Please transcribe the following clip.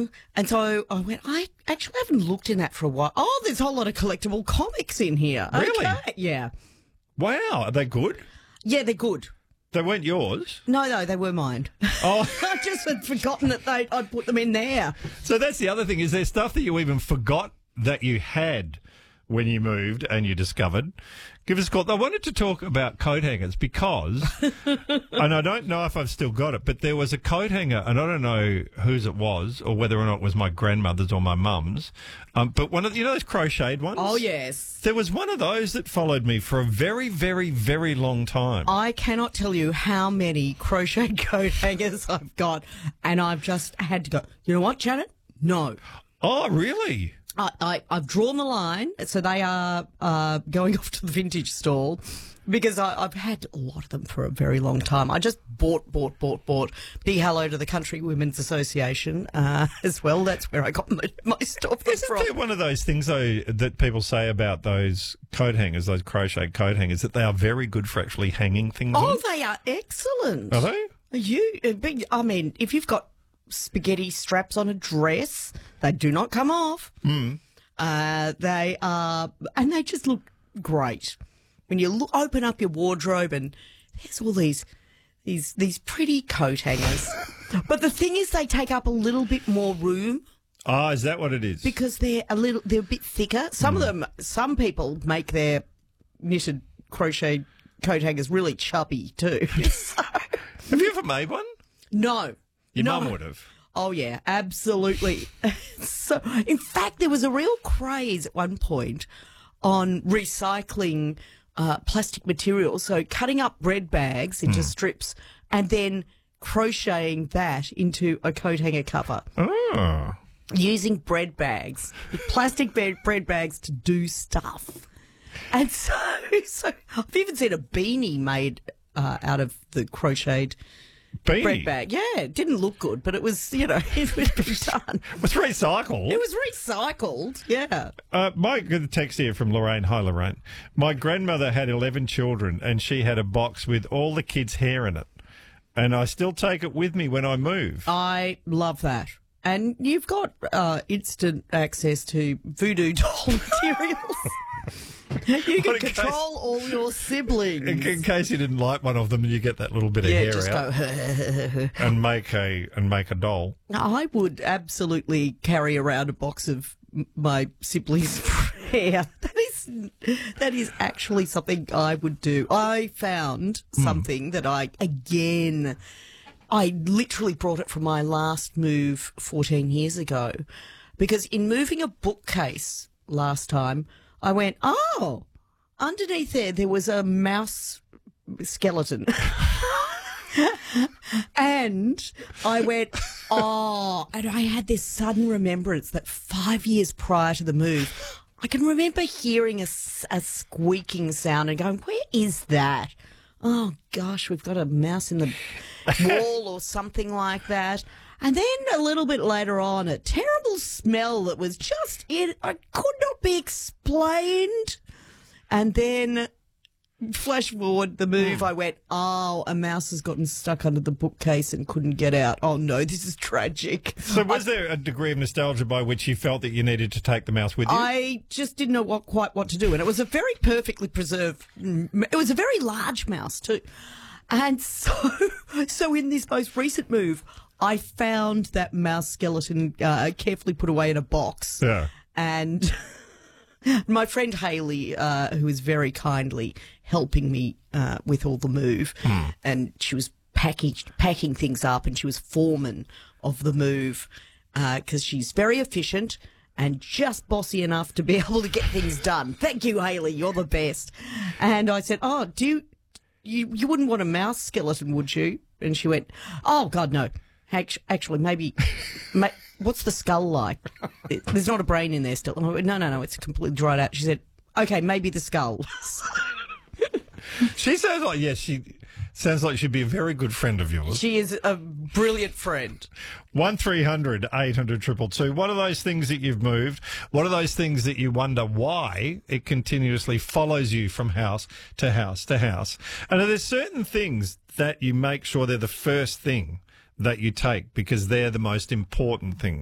And so I went, I actually haven't looked in that for a while. Oh, there's a whole lot of collectible comics in here. Really? Okay. Yeah. Wow, are they good? Yeah, they're good. They weren't yours? No, they were mine. Oh. I just had forgotten that I'd put them in there. So that's the other thing. Is there stuff that you even forgot that you had when you moved and you discovered? Give us a call. I wanted to talk about coat hangers because, and I don't know if I've still got it, but there was a coat hanger, and I don't know whose it was or whether or not it was my grandmother's or my mum's, but one of those crocheted ones? Oh, yes. There was one of those that followed me for a very, very, very long time. I cannot tell you how many crocheted coat hangers I've got, and I've just had to go, you know what, Janet? No. Oh, really? I've drawn the line, so they are going off to the vintage stall because I've had a lot of them for a very long time. I just bought. Big hello to the Country Women's Association as well. That's where I got my stuff Isn't from. there one of those things, though, that people say about those coat hangers, those crocheted coat hangers, that they are very good for actually hanging things on? Oh, they are excellent. Are they? I mean, if you've got spaghetti straps on a dress, they do not come off. They are, and they just look great when you open up your wardrobe and there's all these pretty coat hangers. But the thing is, they take up a little bit more room. Ah, is that what it is? Because they're a bit thicker. Some people make their knitted crochet coat hangers really chubby too. So, Have you ever made one? no. Your No. mum would have. Oh, yeah, absolutely. So, in fact, there was a real craze at one point on recycling plastic materials, so cutting up bread bags into strips and then crocheting that into a coat hanger cover. Oh. Using bread bags, plastic bread bags to do stuff. And so I've even seen a beanie made out of the crocheted Beanie? bread bag. Yeah, it didn't look good, but it was, it was done. It was recycled. It was recycled, yeah. My text here from Lorraine. Hi, Lorraine. My grandmother had 11 children, and she had a box with all the kids' hair in it. And I still take it with me when I move. I love that. And you've got instant access to voodoo doll materials. You can control all your siblings. In case you didn't like one of them, and you get that little bit of hair just out go. and make a doll. I would absolutely carry around a box of my siblings' hair. That is actually something I would do. I found something that I literally brought it from my last move 14 years ago, because in moving a bookcase last time, I went, oh, underneath there was a mouse skeleton. And I went, oh, and I had this sudden remembrance that 5 years prior to the move, I can remember hearing a squeaking sound and going, where is that? Oh, gosh, we've got a mouse in the wall or something like that. And then a little bit later on, a terrible smell that was just could not be explained. And then, flash forward the move, I went, oh, a mouse has gotten stuck under the bookcase and couldn't get out. Oh, no, this is tragic. So was there a degree of nostalgia by which you felt that you needed to take the mouse with you? I just didn't know quite what to do. And it was a very perfectly preserved, it was a very large mouse too. And so in this most recent move, I found that mouse skeleton carefully put away in a box. Yeah. And my friend Hayley, who was very kindly helping me with all the move, and she was packing things up, and she was foreman of the move because she's very efficient and just bossy enough to be able to get things done. Thank you, Hayley. You're the best. And I said, oh, you wouldn't want a mouse skeleton, would you? And she went, oh, God, no. Actually, maybe, what's the skull like? There's not a brain in there still. And I went, no, it's completely dried out. She said, okay, maybe the skull. She sounds like she'd be a very good friend of yours. She is a brilliant friend. 1300 800 222. What are those things that you've moved? What are those things that you wonder why it continuously follows you from house to house to house? And are there certain things that you make sure they're the first thing that you take because they're the most important things?